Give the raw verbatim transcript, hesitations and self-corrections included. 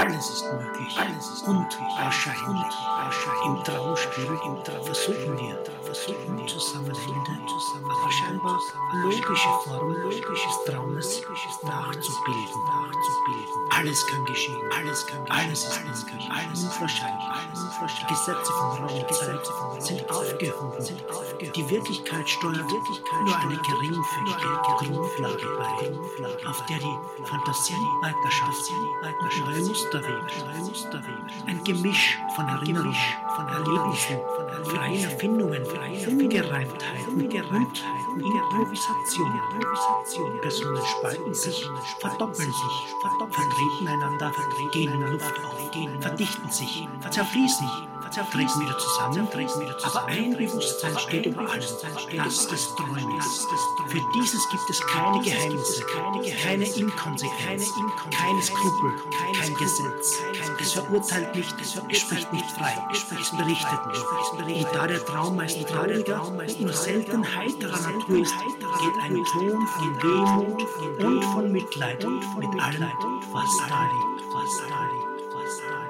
Alles ist möglich. Alles ist und wahrscheinlich. Im Traumspiel im Traum versuchen wir, versuchen wir zusammenhängende, aber scheinbar logische Form logisches Traumes nachzubilden. nachzubilden. Alles kann geschehen. Alles kann geschehen. Alles ist möglich. Alles ist wahrscheinlich. Die Gesetze von Raum und Zeit sind aufgehoben. Die Wirklichkeit steuert nur eine geringfügige Grundlage bei, auf der die Fantasie weiterschafft und neue Muster webt. Ein Gemisch von Erinnerungen, von Erlebnissen, freien Erfindungen, Ungereimtheiten, Ungereimtheiten, Improvisation. Personen spalten sich, verdoppeln sich, vertreten einander, gehen in Luft auf, verdichten sich, zerfließen, treten wieder zusammen, aber ein Bewusstsein steht über allem, das des Träumens. Für dieses gibt es keine Geheimnisse, keine Inkonsequenz, keine Skrupel, kein Gesetz. Es verurteilt nicht, es spricht nicht frei, es berichtet nicht. Und da der Traum meist trauriger und nur selten heiterer Natur ist, geht ein Ton von Wehmut und von Mitleid mit allem, was da liegt, was da liegt, was da liegt.